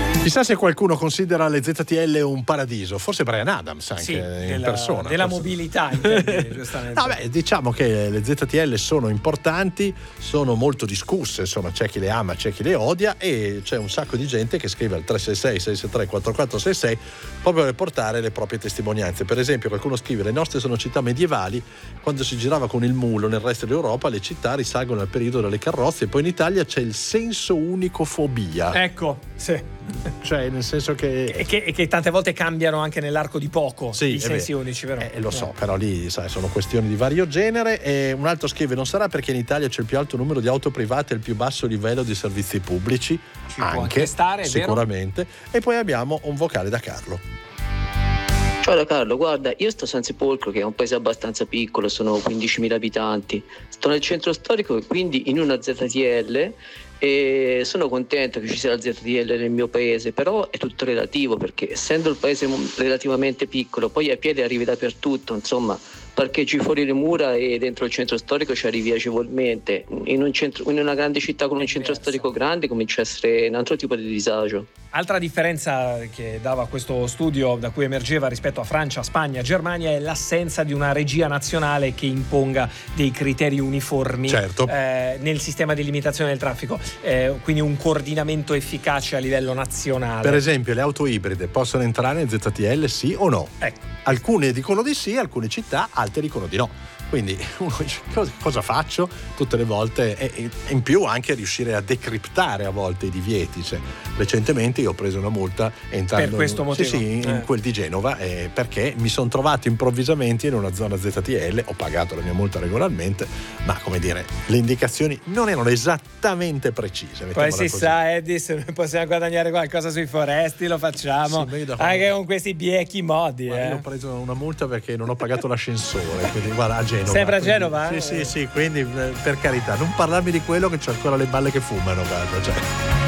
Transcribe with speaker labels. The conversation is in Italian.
Speaker 1: Chissà se qualcuno considera le ZTL un paradiso, forse Bryan Adams anche,
Speaker 2: Sì,
Speaker 1: in persona.
Speaker 2: della mobilità, intendi, giustamente.
Speaker 1: Vabbè, diciamo che le ZTL sono importanti, sono molto discusse, insomma c'è chi le ama, c'è chi le odia e c'è un sacco di gente che scrive al 366-663-4466 proprio per portare le proprie testimonianze. Per esempio qualcuno scrive: le nostre sono città medievali, quando si girava con il mulo nel resto d'Europa le città risalgono al periodo delle carrozze, e poi in Italia c'è il senso unicofobia.
Speaker 2: Ecco, sì.
Speaker 1: Cioè nel senso che
Speaker 2: tante volte cambiano anche nell'arco di poco,
Speaker 1: sì,
Speaker 2: i sensi unici, vero?
Speaker 1: Lo so, però lì sai, sono questioni di vario genere. E un altro scrive: non sarà perché in Italia c'è il più alto numero di auto private e il più basso livello di servizi pubblici?
Speaker 2: Ci può anche stare,
Speaker 1: sicuramente. E poi abbiamo un vocale da Carlo.
Speaker 3: Ciao da Carlo, guarda, io sto a San Sepolcro, che è un paese abbastanza piccolo, sono 15.000 abitanti. Sto nel centro storico, quindi in una ZTL, e sono contento che ci sia la ZTL nel mio paese, però è tutto relativo, perché essendo il paese relativamente piccolo, poi a piedi arrivi dappertutto, insomma, parcheggi fuori le mura e dentro il centro storico ci arrivi agevolmente. In una grande città con un centro storico grande comincia a essere un altro tipo di disagio.
Speaker 2: Altra differenza che dava questo studio, da cui emergeva rispetto a Francia, Spagna, Germania, è l'assenza di una regia nazionale che imponga dei criteri uniformi,
Speaker 1: certo,
Speaker 2: nel sistema di limitazione del traffico, quindi un coordinamento efficace a livello nazionale.
Speaker 1: Per esempio, le auto ibride possono entrare in ZTL, sì o no?
Speaker 2: Ecco.
Speaker 1: Alcune dicono di sì, alcune città, altre dicono di no. Quindi uno dice: cosa faccio? Tutte le volte, e in più anche riuscire a decriptare a volte i divieti. Cioè, recentemente io ho preso una multa entrando
Speaker 2: per questo motivo.
Speaker 1: in quel di Genova, perché mi sono trovato improvvisamente in una zona ZTL. Ho pagato la mia multa regolarmente, ma come dire, le indicazioni non erano esattamente precise.
Speaker 2: Poi si sa, Eddie, se noi possiamo guadagnare qualcosa sui foresti lo facciamo, anche con questi biechi modi.
Speaker 1: Io ho preso una multa perché non ho pagato l'ascensore, quindi guarda, a Genova.
Speaker 2: Sempre a Genova?
Speaker 1: Sì, quindi per carità, non parlarmi di quello, che c'ho ancora le balle che fumano, guarda, cioè.